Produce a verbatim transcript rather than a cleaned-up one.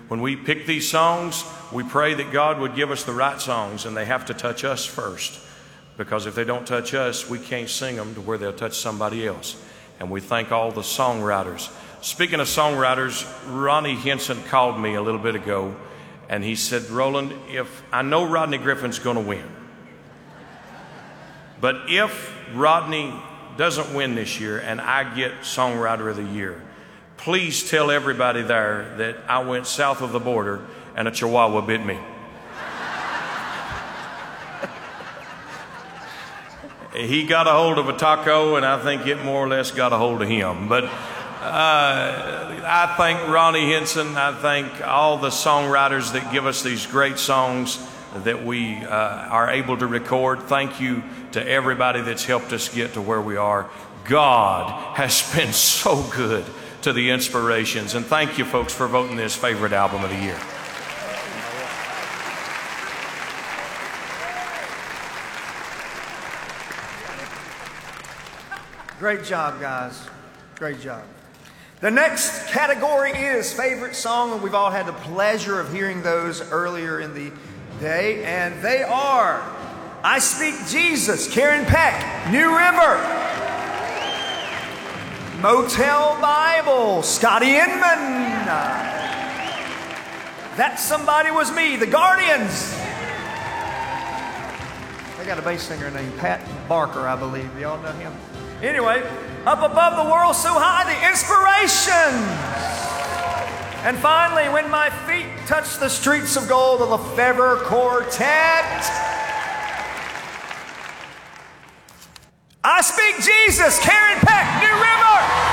When we pick these songs, we pray that God would give us the right songs, and they have to touch us first. Because if they don't touch us, we can't sing them to where they'll touch somebody else. And we thank all the songwriters. Speaking of songwriters, Ronnie Henson called me a little bit ago, and he said, Roland, if I know Rodney Griffin's going to win, but if Rodney doesn't win this year and I get Songwriter of the Year, please tell everybody there that I went south of the border and a Chihuahua bit me. He got a hold of a taco, and I think it more or less got a hold of him. But uh, I thank Ronnie Henson. I thank all the songwriters that give us these great songs that we uh, are able to record. Thank you to everybody that's helped us get to where we are. God has been so good to the Inspirations. And thank you, folks, for voting this favorite album of the year. Great job, guys. Great job. The next category is favorite song, and we've all had the pleasure of hearing those earlier in the day, and they are I Speak Jesus, Karen Peck, New River. Motel Bible, Scotty Inman. That Somebody Was Me, The Guardians. They got a bass singer named Pat Barker, I believe. Y'all know him? Anyway, Up Above the World So High, The Inspirations. And finally, When My Feet Touch the Streets of Gold, the Lefevre Quartet. I Speak Jesus, Karen Peck, New River.